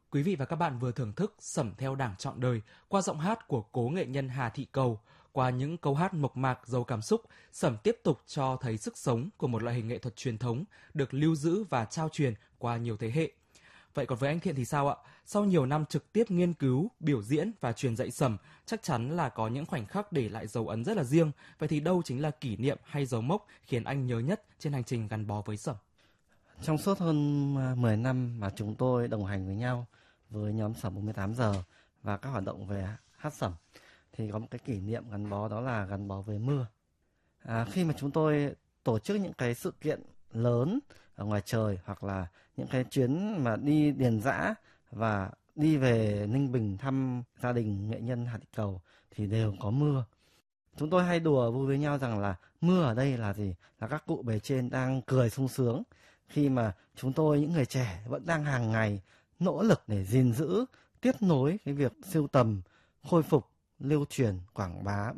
Quý vị và các bạn vừa thưởng thức Sẩm theo Đảng trọn đời qua giọng hát của cố nghệ nhân Hà Thị Cầu. Qua những câu hát mộc mạc giàu cảm xúc, Sẩm tiếp tục cho thấy sức sống của một loại hình nghệ thuật truyền thống được lưu giữ và trao truyền qua nhiều thế hệ. Vậy còn với anh Thiện thì sao ạ? Sau nhiều năm trực tiếp nghiên cứu, biểu diễn và truyền dạy Sẩm, chắc chắn là có những khoảnh khắc để lại dấu ấn rất là riêng. Vậy thì đâu chính là kỷ niệm hay dấu mốc khiến anh nhớ nhất trên hành trình gắn bó với Sẩm? Trong suốt hơn 10 năm mà chúng tôi đồng hành với nhau với nhóm Sẩm 48 giờ và các hoạt động về hát Sẩm thì có một cái kỷ niệm gắn bó, đó là gắn bó với mưa. Khi mà chúng tôi tổ chức những cái sự kiện lớn ở ngoài trời, hoặc là những cái chuyến mà đi điền dã và đi về Ninh Bình thăm gia đình nghệ nhân Hà Thị Cầu thì đều có mưa. Chúng tôi hay đùa vui với nhau rằng là mưa ở đây là gì? Là các cụ bề trên đang cười sung sướng khi mà chúng tôi, những người trẻ, vẫn đang hàng ngày nỗ lực để gìn giữ, tiếp nối cái việc sưu tầm, khôi phục, lưu truyền, quảng bá